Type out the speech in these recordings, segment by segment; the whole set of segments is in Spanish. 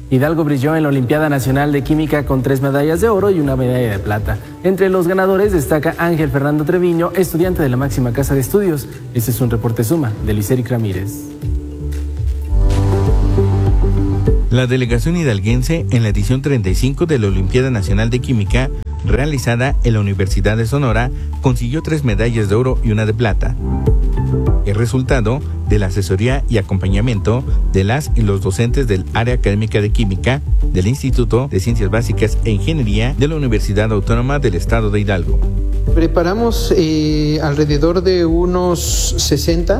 Hidalgo brilló en la Olimpiada Nacional de Química con 3 medallas de oro y una medalla de plata. Entre los ganadores destaca Ángel Fernando Treviño, estudiante de la máxima casa de estudios. Este es un reporte suma de Luis Eric Ramírez. La delegación hidalguense en la edición 35 de la Olimpiada Nacional de Química, realizada en la Universidad de Sonora, consiguió 3 medallas de oro y una de plata. El resultado de la asesoría y acompañamiento de las y los docentes del área académica de química del Instituto de Ciencias Básicas e Ingeniería de la Universidad Autónoma del Estado de Hidalgo. Preparamos alrededor de unos 60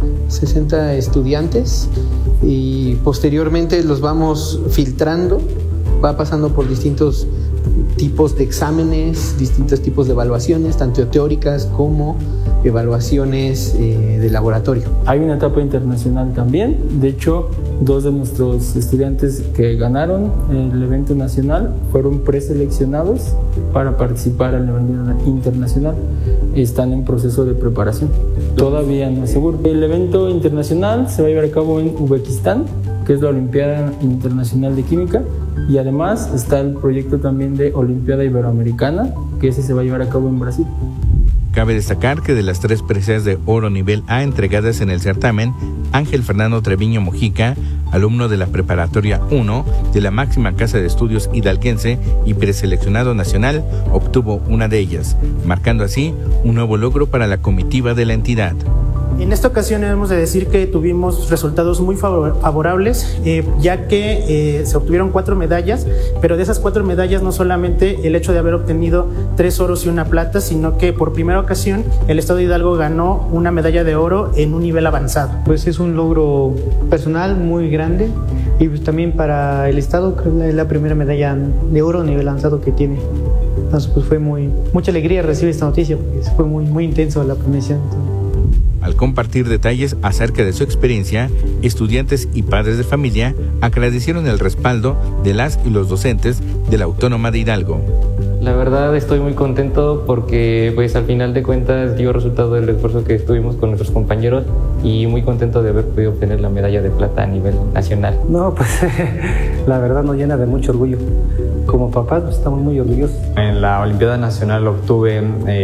estudiantes y posteriormente los vamos filtrando, va pasando por distintos tipos de exámenes, distintos tipos de evaluaciones, tanto teóricas como evaluaciones de laboratorio. Hay una etapa internacional también. De hecho, 2 de nuestros estudiantes que ganaron el evento nacional fueron preseleccionados para participar en el evento internacional. Están en proceso de preparación. Todavía no es seguro. El evento internacional se va a llevar a cabo en Uzbekistán, que es la Olimpiada Internacional de Química, y además está el proyecto también de Olimpiada Iberoamericana, que ese se va a llevar a cabo en Brasil. Cabe destacar que de las 3 preseas de oro nivel A entregadas en el certamen, Ángel Fernando Treviño Mojica, alumno de la Preparatoria 1 de la máxima casa de estudios hidalguense y preseleccionado nacional, obtuvo una de ellas, marcando así un nuevo logro para la comitiva de la entidad. En esta ocasión debemos de decir que tuvimos resultados muy favorables, ya que se obtuvieron 4 medallas, pero de esas 4 medallas no solamente el hecho de haber obtenido 3 oros y una plata, sino que por primera ocasión el Estado de Hidalgo ganó una medalla de oro en un nivel avanzado. Pues es un logro personal muy grande y pues también para el Estado creo que es la primera medalla de oro a nivel avanzado que tiene. Entonces pues fue mucha alegría recibir esta noticia porque fue muy intenso la premiación. Al compartir detalles acerca de su experiencia, estudiantes y padres de familia agradecieron el respaldo de las y los docentes de la Autónoma de Hidalgo. La verdad estoy muy contento porque pues al final de cuentas dio resultado del esfuerzo que estuvimos con nuestros compañeros y muy contento de haber podido obtener la medalla de plata a nivel nacional. No, pues la verdad nos llena de mucho orgullo. Como papás pues, estamos muy orgullosos. En la Olimpiada Nacional obtuve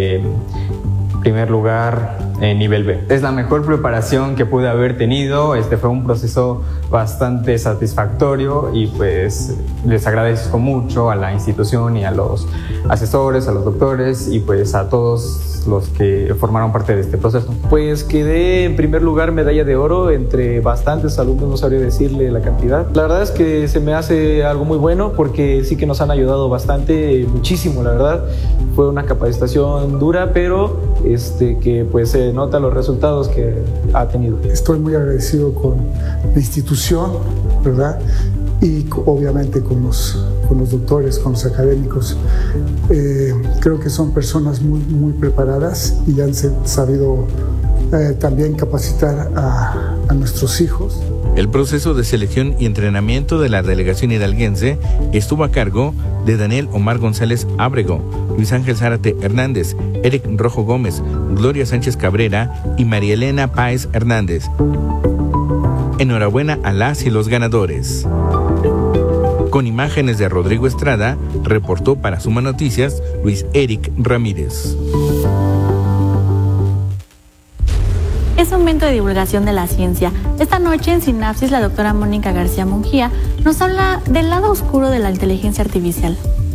primer lugar en nivel B. Es la mejor preparación que pude haber tenido. Fue un proceso bastante satisfactorio y pues les agradezco mucho a la institución y a los asesores, a los doctores y pues a todos los que formaron parte de este proceso. Pues quedé en primer lugar medalla de oro entre bastantes alumnos, no sabría decirle la cantidad. La verdad es que se me hace algo muy bueno porque sí que nos han ayudado bastante, muchísimo la verdad. Fue una capacitación dura, pero que pues se nota los resultados que ha tenido. Estoy muy agradecido con la institución, ¿verdad? Y obviamente con los doctores, con los académicos. Creo que son personas muy preparadas y han sabido también capacitar a nuestros hijos. El proceso de selección y entrenamiento de la delegación hidalguense estuvo a cargo de Daniel Omar González Ábrego, Luis Ángel Zárate Hernández, Eric Rojo Gómez, Gloria Sánchez Cabrera y María Elena Páez Hernández. Enhorabuena a las y los ganadores. Con imágenes de Rodrigo Estrada, reportó para Suma Noticias Luis Eric Ramírez. Es momento de divulgación de la ciencia. Esta noche en Sinapsis, la doctora Mónica García Mungía nos habla del lado oscuro de la inteligencia artificial.